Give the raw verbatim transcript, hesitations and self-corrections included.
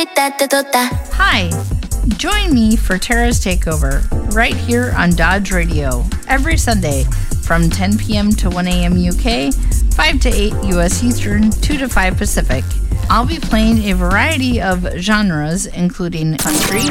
Hi, join me for Tara's Takeover right here on Dodge Radio every Sunday from ten p.m. to one a.m. U K, five to eight U S Eastern, two to five Pacific. I'll be playing a variety of genres including country,